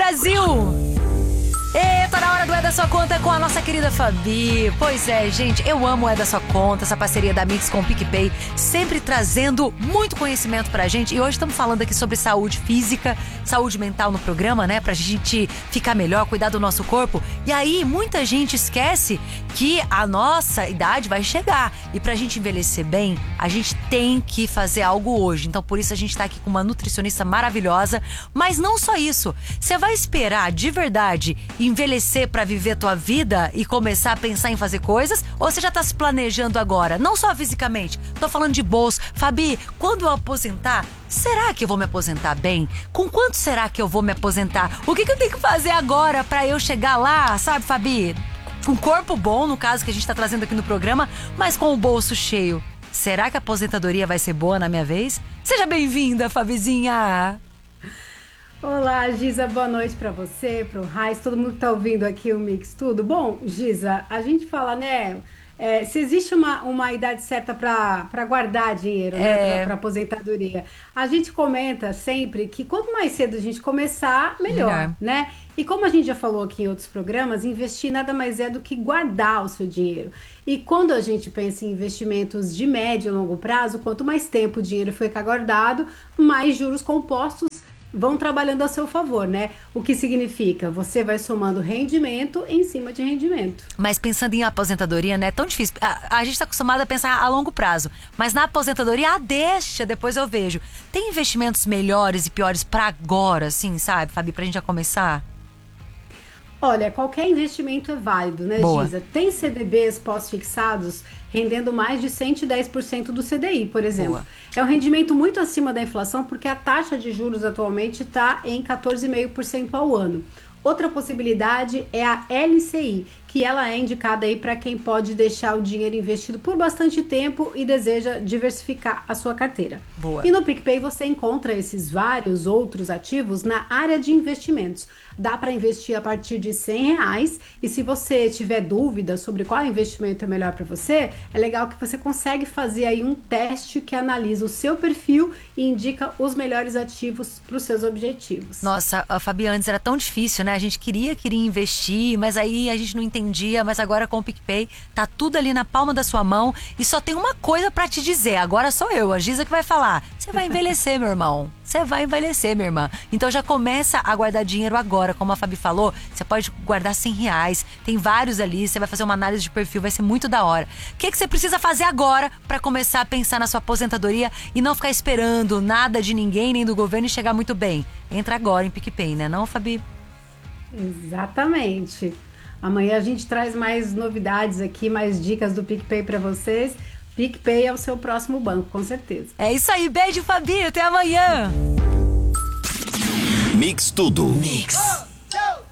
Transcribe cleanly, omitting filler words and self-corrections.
Brasil! Tá na hora do É da Sua Conta com a nossa querida Fabi. Pois é, gente, eu amo o É da Sua Conta, essa parceria da Mix com o PicPay, sempre trazendo muito conhecimento pra gente. E hoje estamos falando aqui sobre saúde física, saúde mental no programa, né? Pra gente ficar melhor, cuidar do nosso corpo. E aí, muita gente esquece que a nossa idade vai chegar. E pra gente envelhecer bem, a gente tem que fazer algo hoje. Então, por isso a gente tá aqui com uma nutricionista maravilhosa. Mas não só isso. Você vai esperar, de verdade, envelhecer pra viver a tua vida e começar a pensar em fazer coisas? Ou você já tá se planejando agora? Não só fisicamente, tô falando de bolso. Fabi, quando eu aposentar, será que eu vou me aposentar bem? Com quanto será que eu vou me aposentar? O que eu tenho que fazer agora pra eu chegar lá, sabe, Fabi? Com corpo bom, no caso que a gente tá trazendo aqui no programa, mas com o bolso cheio. Será que a aposentadoria vai ser boa na minha vez? Seja bem-vinda, Fabizinha! Olá, Giza, boa noite pra você, pro Raiz, todo mundo que tá ouvindo aqui o Mix, tudo bom? Giza, a gente fala, né, se existe uma idade certa pra guardar dinheiro, né, pra aposentadoria. A gente comenta sempre que quanto mais cedo a gente começar, melhor, né? E como a gente já falou aqui em outros programas, investir nada mais é do que guardar o seu dinheiro. E quando a gente pensa em investimentos de médio e longo prazo, quanto mais tempo o dinheiro ficar guardado, mais juros compostos vão trabalhando a seu favor, né? O que significa? Você vai somando rendimento em cima de rendimento. Mas pensando em aposentadoria, né? É tão difícil. A gente está acostumado a pensar a longo prazo. Mas na aposentadoria, deixa, depois eu vejo. Tem investimentos melhores e piores para agora, assim, sabe, Fabi? Pra gente já começar? Olha, qualquer investimento é válido, né, Boa. Giza? Tem CDBs pós-fixados rendendo mais de 110% do CDI, por exemplo. Boa. É um rendimento muito acima da inflação, porque a taxa de juros atualmente está em 14,5% ao ano. Outra possibilidade é a LCI, que ela é indicada aí para quem pode deixar o dinheiro investido por bastante tempo e deseja diversificar a sua carteira. Boa. E no PicPay você encontra esses vários outros ativos na área de investimentos. Dá para investir a partir de R$100 e se você tiver dúvida sobre qual investimento é melhor para você, é legal que você consegue fazer aí um teste que analisa o seu perfil e indica os melhores ativos para os seus objetivos. Nossa, a Fabi, antes era tão difícil, né? A gente queria investir, mas aí a gente não entendia, mas agora com o PicPay tá tudo ali na palma da sua mão e só tem uma coisa pra te dizer, agora sou eu, a Giza que vai falar, você vai envelhecer, meu irmão, você vai envelhecer, minha irmã, então já começa a guardar dinheiro agora, como a Fabi falou, você pode guardar R$100, tem vários ali, você vai fazer uma análise de perfil, vai ser muito da hora. O que você precisa fazer agora pra começar a pensar na sua aposentadoria e não ficar esperando nada de ninguém, nem do governo e chegar muito bem? Entra agora em PicPay, né não, Fabi? Exatamente. Amanhã a gente traz mais novidades aqui, mais dicas do PicPay para vocês. PicPay é o seu próximo banco, com certeza. É isso aí, beijo, Fabi, até amanhã. Mix Tudo. Mix.